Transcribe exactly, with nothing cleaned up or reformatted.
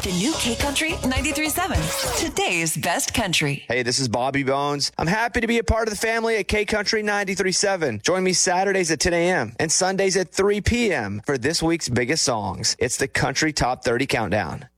The new K Country ninety-three point seven. Today's best country. Hey, this is Bobby Bones. I'm happy to be a part of the family at K Country ninety-three point seven. Join me Saturdays at ten a.m. and Sundays at three p.m. for this week's biggest songs. It's the Country Top thirty Countdown.